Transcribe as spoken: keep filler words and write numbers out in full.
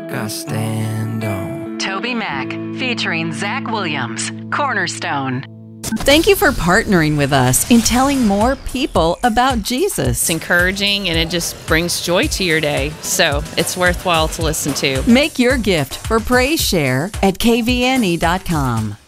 I stand on. Toby Mac, featuring Zach Williams, Cornerstone. Thank you for partnering with us in telling more people about Jesus. It's encouraging and it just brings joy to your day. So it's worthwhile to listen to. Make your gift for Praise Share at K V N E dot com.